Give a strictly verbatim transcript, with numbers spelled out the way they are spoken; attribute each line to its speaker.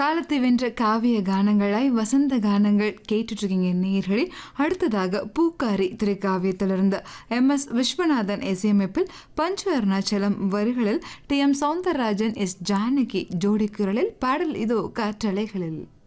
Speaker 1: காலத்தை வென்ற காவிய கானங்களாய் வசந்த கானங்கள் கேட்டுட்ருக்கீங்க நேயர்களே. அடுத்ததாக பூக்காரி திரைக்காவியத்திலிருந்து எம் எஸ் விஸ்வநாதன் இசையமைப்பில் பஞ்சு அருணாச்சலம் வரிகளில் D M Soundararajan S Janaki ஜோடி குரலில் பாடல் இதோ காற்றலைகளில்.